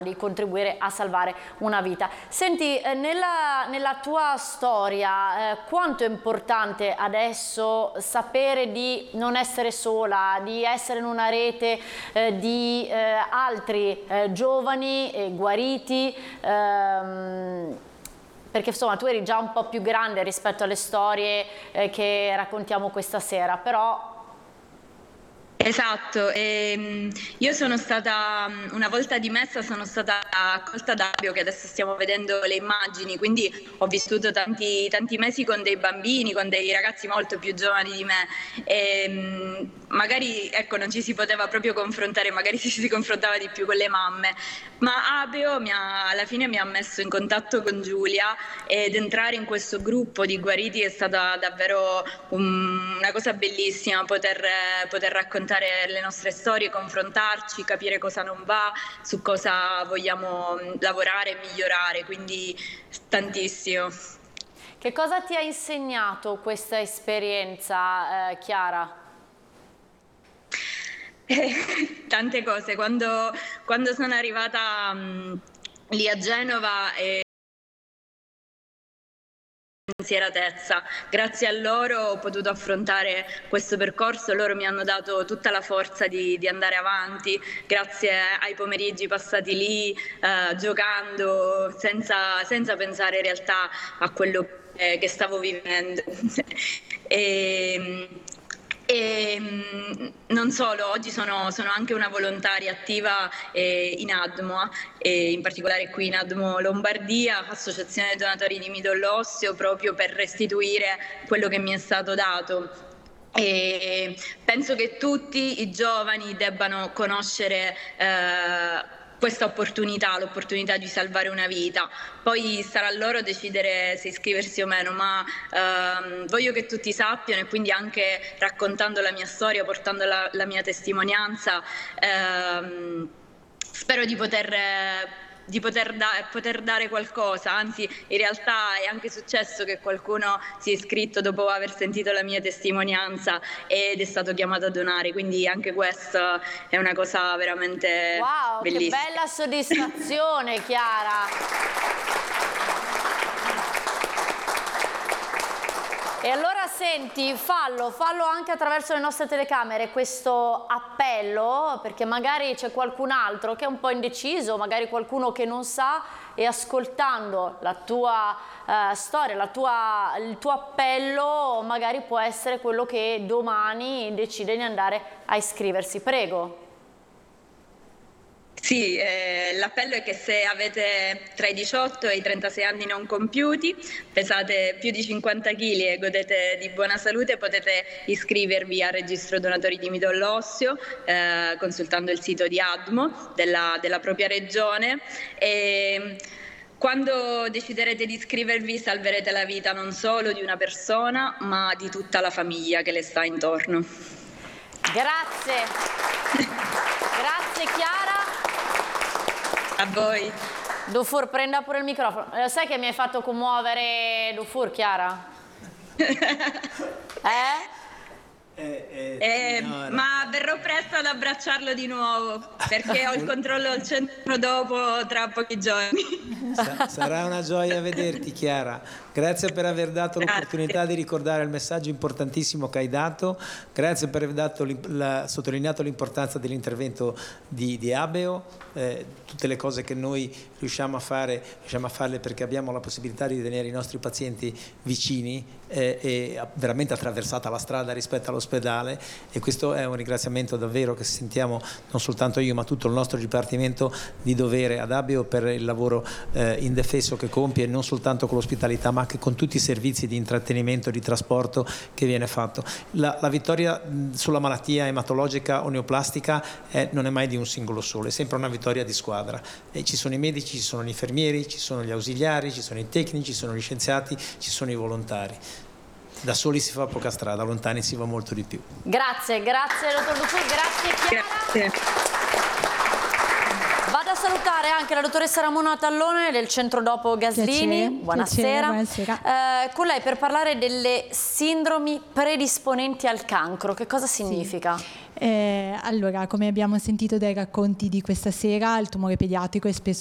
di contribuire a salvare una vita. Senti, nella tua storia, quanto è importante adesso sapere di non essere sola, di essere in una rete di altri giovani guariti, perché insomma tu eri già un po' più grande rispetto alle storie che raccontiamo questa sera, però... Esatto, io sono stata, una volta dimessa, sono stata accolta da Abio, che adesso stiamo vedendo le immagini, quindi ho vissuto tanti mesi con dei bambini, con dei ragazzi molto più giovani di me, e magari ecco, non ci si poteva proprio confrontare, magari si confrontava di più con le mamme, ma Abio alla fine mi ha messo in contatto con Giulia, ed entrare in questo gruppo di guariti è stata davvero una cosa bellissima, poter raccontare le nostre storie, confrontarci, capire cosa non va, su cosa vogliamo lavorare e migliorare, quindi tantissimo. Che cosa ti ha insegnato questa esperienza, Chiara? Tante cose. Quando sono arrivata lì a Genova, spensieratezza. Grazie a loro ho potuto affrontare questo percorso, loro mi hanno dato tutta la forza di andare avanti, grazie ai pomeriggi passati lì giocando, senza pensare in realtà a quello che stavo vivendo. E non solo, oggi sono anche una volontaria attiva in ADMO, in particolare qui in ADMO Lombardia, Associazione Donatori di Midollo Osseo, proprio per restituire quello che mi è stato dato. E penso che tutti i giovani debbano conoscere questa opportunità, l'opportunità di salvare una vita. Poi sarà a loro decidere se iscriversi o meno, ma voglio che tutti sappiano, e quindi anche raccontando la mia storia, portando la mia testimonianza, spero di poter dare qualcosa. Anzi, in realtà è anche successo che qualcuno si è iscritto dopo aver sentito la mia testimonianza ed è stato chiamato a donare, quindi anche questo è una cosa veramente bellissima. Che bella soddisfazione, Chiara! E allora senti, fallo anche attraverso le nostre telecamere questo appello, perché magari c'è qualcun altro che è un po' indeciso, magari qualcuno che non sa, e ascoltando la tua storia, il tuo appello, magari può essere quello che domani decide di andare a iscriversi. Prego. Sì, l'appello è che se avete tra i 18 e i 36 anni non compiuti, pesate più di 50 kg e godete di buona salute, potete iscrivervi al registro donatori di midollo osseo consultando il sito di ADMO della propria regione. E quando deciderete di iscrivervi salverete la vita non solo di una persona, ma di tutta la famiglia che le sta intorno. Grazie. Grazie Chiara. A voi. Dufour, prenda pure il microfono. Sai che mi hai fatto commuovere, Dufour, Chiara? Ma verrò presto ad abbracciarlo di nuovo, perché ho il controllo al centro dopo tra pochi giorni. Sarà una gioia vederti, Chiara. Grazie per aver dato l'opportunità di ricordare il messaggio importantissimo che hai dato. Grazie per aver sottolineato l'importanza dell'intervento di Abeo. Tutte le cose che noi riusciamo a farle perché abbiamo la possibilità di tenere i nostri pazienti vicini e veramente attraversata la strada rispetto all'ospedale, e questo è un ringraziamento davvero che sentiamo non soltanto io ma tutto il nostro dipartimento di dovere ad Abeo per il lavoro indefesso che compie, non soltanto con l'ospitalità ma anche con tutti i servizi di intrattenimento, di trasporto che viene fatto. La vittoria sulla malattia ematologica o neoplastica non è mai di un singolo solo, è sempre una vittoria di squadra, e ci sono i medici, ci sono gli infermieri, ci sono gli ausiliari, ci sono i tecnici, ci sono gli scienziati, ci sono i volontari. Da soli si fa poca strada, lontani si va molto di più. Grazie dottor Dufour, grazie Chiara. Grazie. Vado a salutare anche la dottoressa Ramona Tallone del Centro Dopo Gaslini. Buonasera. Buonasera. Con lei per parlare delle sindromi predisponenti al cancro. Che cosa significa? Sì. Allora, come abbiamo sentito dai racconti di questa sera, il tumore pediatrico è spesso